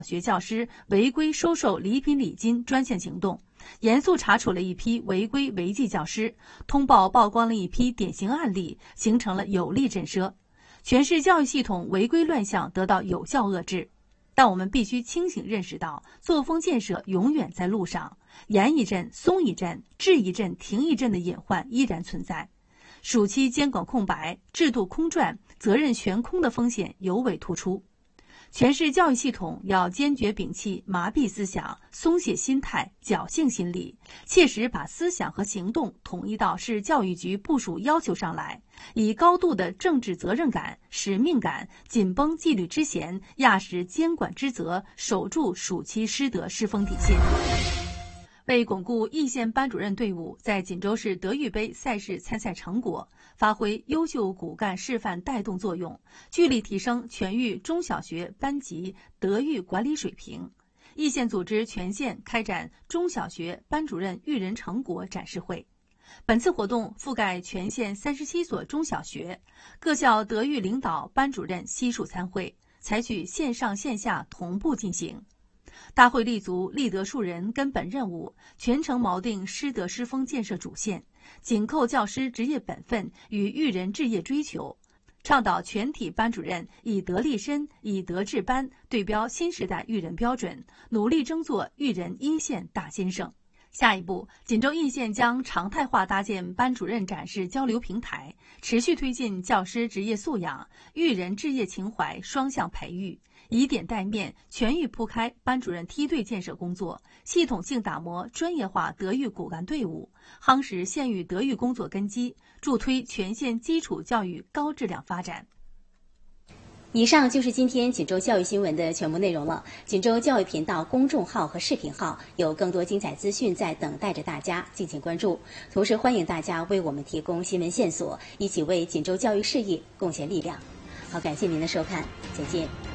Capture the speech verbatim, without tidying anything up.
学教师违规收受礼品礼金专项行动，严肃查处了一批违规违纪教师，通报曝光了一批典型案例，形成了有力震慑，全市教育系统违规乱象得到有效遏制。但我们必须清醒认识到，作风建设永远在路上，严一阵松一阵，治一阵停一阵的隐患依然存在。暑期监管空白、制度空转、责任悬空的风险尤为突出。全市教育系统要坚决摒弃麻痹思想、松懈心态、侥幸心理，切实把思想和行动统一到市教育局部署要求上来，以高度的政治责任感、使命感，紧绷纪律之弦，压实监管之责，守住暑期师德师风底线。为巩固易县班主任队伍在锦州市德育杯赛事参赛成果，发挥优秀骨干示范带动作用，聚力提升全域中小学班级德育管理水平，易县组织全县开展中小学班主任育人成果展示会。本次活动覆盖全县三十七所中小学，各校德育领导班主任悉数参会，采取线上线下同步进行。大会立足立德树人根本任务，全程锚定师德师风建设主线，紧扣教师职业本分与育人置业追求，倡导全体班主任以德立身、以德治班，对标新时代育人标准，努力争做育人一线大先生。下一步，锦州易县将常态化搭建班主任展示交流平台，持续推进教师职业素养、育人置业情怀双向培育，以点带面，全域铺开班主任梯队建设工作，系统性打磨专业化德育骨干队伍，夯实县域德育工作根基，助推全县基础教育高质量发展。 以上就是今天锦州教育新闻的全部内容了。锦州教育频道公众号和视频号有更多精彩资讯在等待着大家，敬请关注。同时欢迎大家为我们提供新闻线索，一起为锦州教育事业贡献力量。好，感谢您的收看，再见。